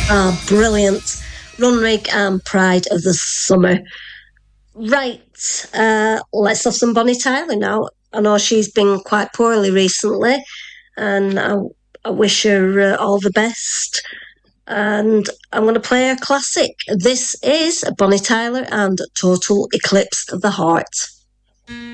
Ah, brilliant. Runrig and Pride of the Summer. Right, let's have some Bonnie Tyler now. I know she's been quite poorly recently, and I wish her all the best. And I'm going to play a classic. This is Bonnie Tyler and Total Eclipse of the Heart.